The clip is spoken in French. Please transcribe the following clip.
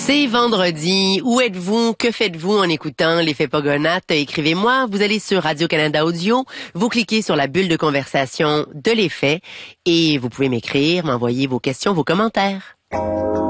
C'est vendredi. Où êtes-vous? Que faites-vous en écoutant l'effet Pogonates? Écrivez-moi. Vous allez sur Radio-Canada Audio. Vous cliquez sur la bulle de conversation de l'effet et vous pouvez m'écrire, m'envoyer vos questions, vos commentaires.